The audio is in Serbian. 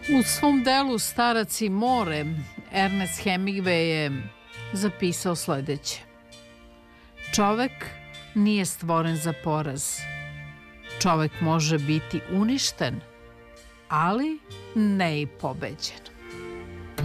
U svom delu Starac i more Ernest Hemingway je zapisao sledeće: čovek nije stvoren za poraz. Čovek može biti uništen, ali ne i pobeđen.